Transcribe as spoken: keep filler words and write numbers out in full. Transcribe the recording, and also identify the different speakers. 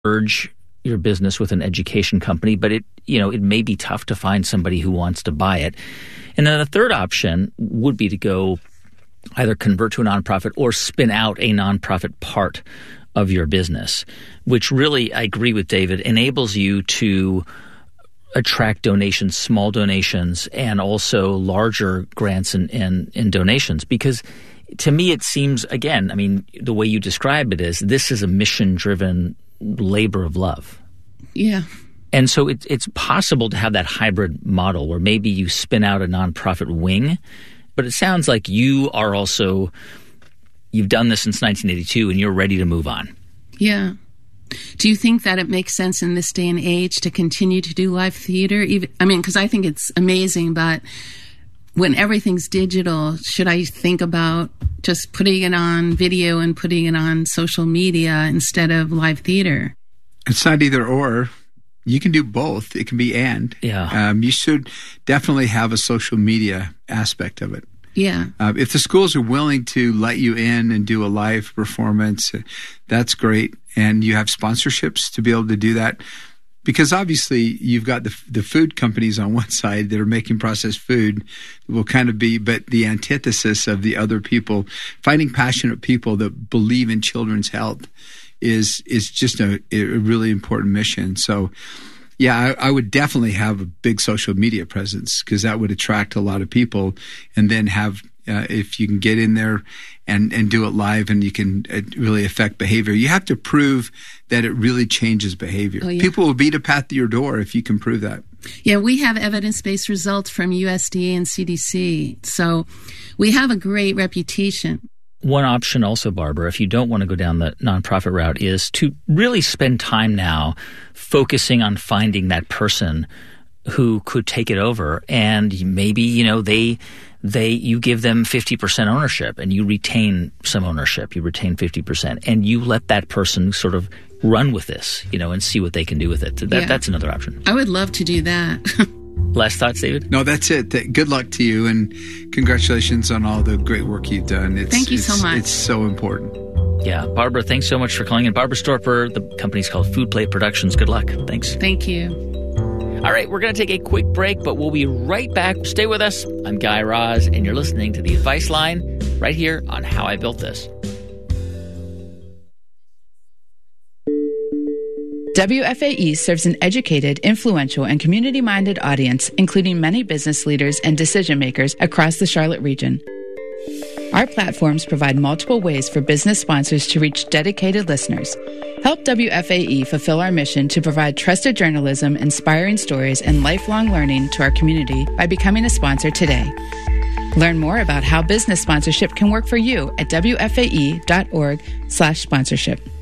Speaker 1: merge your business with an education company, but it, you know, it may be tough to find somebody who wants to buy it. And then the third option would be to go either convert to a nonprofit or spin out a nonprofit part of your business, which really, I agree with David, enables you to attract donations, small donations, and also larger grants and, and, and donations. Because to me, it seems, again, I mean, the way you describe it is this is a mission-driven labor of love.
Speaker 2: Yeah.
Speaker 1: And so it, it's possible to have that hybrid model where maybe you spin out a nonprofit wing, but it sounds like you are also, you've done this since nineteen eighty-two and you're ready to move on.
Speaker 2: Yeah. Do you think that it makes sense in this day and age to continue to do live theater? Even, I mean, because I think it's amazing, but when everything's digital, should I think about just putting it on video and putting it on social media instead of live theater?
Speaker 3: It's not either or. You can do both. It can be and.
Speaker 1: Yeah.
Speaker 3: Um, you should definitely have a social media aspect of it.
Speaker 2: Yeah.
Speaker 3: Uh, if the schools are willing to let you in and do a live performance, that's great. And you have sponsorships to be able to do that. Because obviously you've got the the food companies on one side that are making processed food will kind of be, but the antithesis of the other people, finding passionate people that believe in children's health is is just a, a really important mission. So yeah, I, I would definitely have a big social media presence because that would attract a lot of people, and then have uh, if you can get in there and, and do it live and you can uh, really affect behavior. You have to prove that it really changes behavior.
Speaker 2: Oh, yeah.
Speaker 3: People will beat a path to your door if you can prove that.
Speaker 2: Yeah, we have evidence-based results from U S D A and C D C, so we have a great reputation.
Speaker 1: One option also, Barbara, if you don't want to go down the nonprofit route, is to really spend time now focusing on finding that person who could take it over. And maybe, you know, they they you give them fifty percent ownership and you retain some ownership. You retain fifty percent and you let that person sort of run with this, you know, and see what they can do with it. That,
Speaker 2: yeah.
Speaker 1: That's another option.
Speaker 2: I would love to do that.
Speaker 1: Last thoughts, David?
Speaker 3: No, that's it. Good luck to you, and congratulations on all the great work you've done. It's,
Speaker 2: Thank you
Speaker 3: it's,
Speaker 2: so much.
Speaker 3: It's so important.
Speaker 1: Yeah. Barbara, thanks so much for calling in. Barbara Storper, the company's called Food Plate Productions. Good luck. Thanks.
Speaker 2: Thank you.
Speaker 1: All right, we're going to take a quick break, but we'll be right back. Stay with us. I'm Guy Raz, and you're listening to The Advice Line right here on How I Built This.
Speaker 4: W F A E serves an educated, influential, and community-minded audience, including many business leaders and decision-makers across the Charlotte region. Our platforms provide multiple ways for business sponsors to reach dedicated listeners. Help W F A E fulfill our mission to provide trusted journalism, inspiring stories, and lifelong learning to our community by becoming a sponsor today. Learn more about how business sponsorship can work for you at W F A E dot org slash sponsorship.